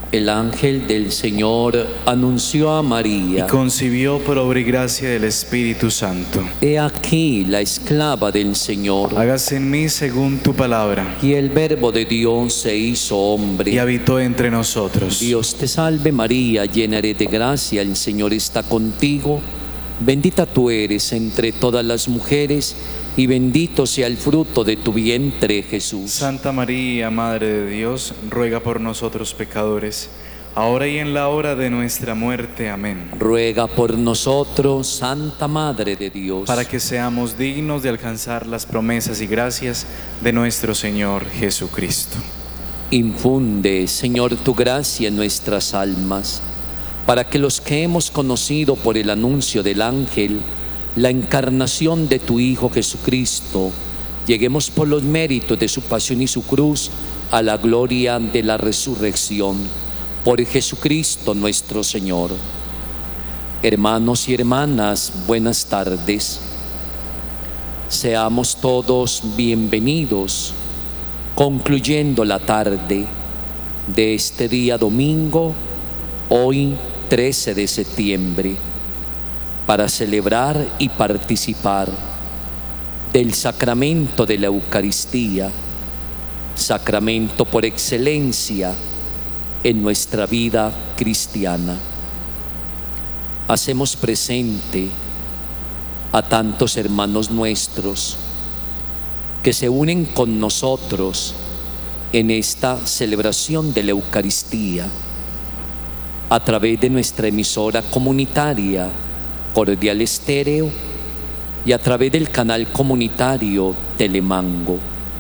El ángel del Señor anunció a María: y concibió por obra y gracia del Espíritu Santo. He aquí la esclava del Señor. Hágase en mí según tu palabra. Y el Verbo de Dios se hizo hombre Y habitó entre nosotros. Dios te salve María, llena eres de gracia, el Señor está contigo. Bendita tú eres entre todas las mujeres, y bendito sea el fruto de tu vientre, Jesús. Santa María, Madre de Dios, ruega por nosotros pecadores, ahora y en la hora de nuestra muerte. Amén. Ruega por nosotros, Santa Madre de Dios, Para que seamos dignos de alcanzar las promesas y gracias de nuestro Señor Jesucristo. Infunde, Señor, tu gracia en nuestras almas, para que los que hemos conocido por el anuncio del ángel la encarnación de tu Hijo Jesucristo, lleguemos por los méritos de su pasión y su cruz a la gloria de la resurrección. Por Jesucristo nuestro Señor. Hermanos y hermanas, buenas tardes. Seamos todos bienvenidos, concluyendo la tarde de este día domingo, hoy 13 de septiembre, para celebrar y participar del sacramento de la Eucaristía, sacramento por excelencia en nuestra vida cristiana. Hacemos presente a tantos hermanos nuestros que se unen con nosotros en esta celebración de la Eucaristía a través de nuestra emisora comunitaria Cordial Estéreo y a través del canal comunitario Telemango.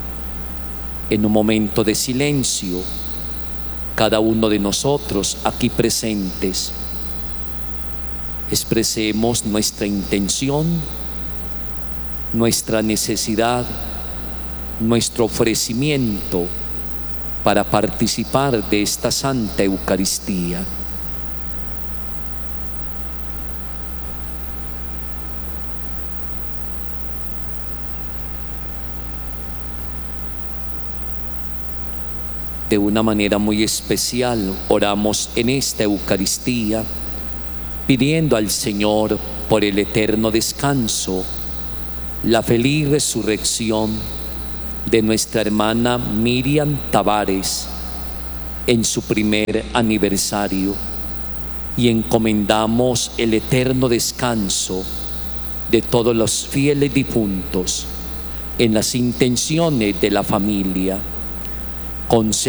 En un momento de silencio, cada uno de nosotros aquí presentes expresemos nuestra intención, nuestra necesidad, nuestro ofrecimiento para participar de esta Santa Eucaristía. De una manera muy especial oramos en esta Eucaristía, pidiendo al Señor por el eterno descanso, la feliz resurrección de nuestra hermana Miriam Tavares en su primer aniversario, y encomendamos el eterno descanso de todos los fieles difuntos en las intenciones de la familia.